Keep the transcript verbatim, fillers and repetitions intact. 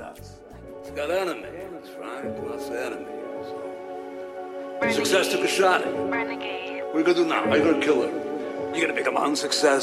shots. It's got enemy. That's right. It lost enemy. So. Success took a shot at you. Renegade. What are you gonna do now? How are you gonna kill her? You gonna become a unsuccess?